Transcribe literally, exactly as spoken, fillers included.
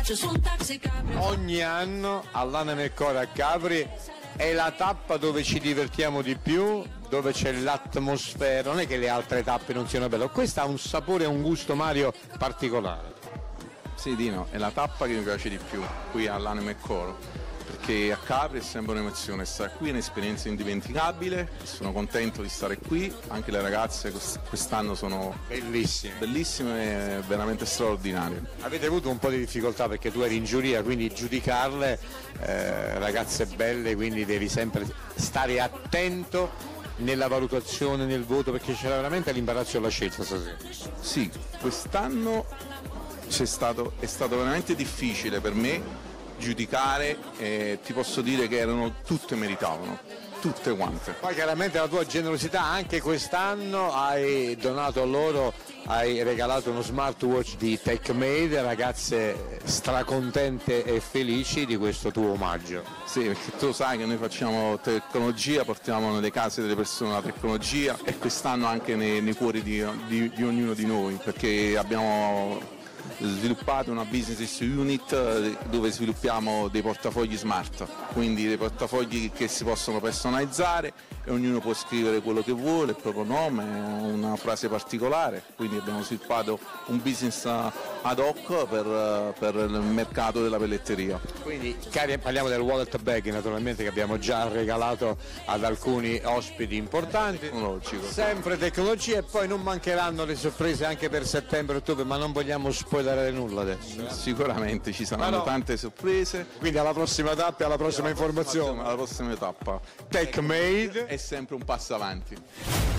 Ogni anno all'Anima e Core a Capri è la tappa dove ci divertiamo di più, dove c'è l'atmosfera, non è che le altre tappe non siano belle, questa ha un sapore e un gusto, Mario, particolare. Sì, Dino, è la tappa che mi piace di più qui all'Anima e Core, perché a Capri è sempre un'emozione, stare qui è un'esperienza indimenticabile, sono contento di stare qui, anche le ragazze quest'anno sono bellissime, bellissime e veramente straordinarie. Avete avuto un po' di difficoltà perché tu eri in giuria, quindi giudicarle, eh, ragazze belle, quindi devi sempre stare attento nella valutazione, nel voto, perché c'era veramente l'imbarazzo della scelta stasera. Sì, quest'anno c'è stato, è stato veramente difficile per me giudicare, eh, ti posso dire che erano tutte meritavano, tutte quante. Poi chiaramente la tua generosità anche quest'anno, hai donato a loro, hai regalato uno smartwatch di TechMade, ragazze stracontente e felici di questo tuo omaggio. Sì, perché tu sai che noi facciamo tecnologia, portiamo nelle case delle persone la tecnologia e quest'anno anche nei, nei cuori di, di, di ognuno di noi, perché abbiamo sviluppato una business unit dove sviluppiamo dei portafogli smart, quindi dei portafogli che si possono personalizzare e ognuno può scrivere quello che vuole, il proprio nome, una frase particolare, quindi abbiamo sviluppato un business ad hoc per, per il mercato della pelletteria. Quindi cari, parliamo del wallet bag naturalmente che abbiamo già regalato ad alcuni ospiti importanti, tecnologico, sempre tecnologia, e poi non mancheranno le sorprese anche per settembre e ottobre, ma non vogliamo spoilerare nulla adesso. Eh? Sicuramente ci saranno no. tante sorprese, quindi alla prossima tappa e alla prossima alla informazione, prossima, alla prossima tappa. TechMade è sempre un passo avanti.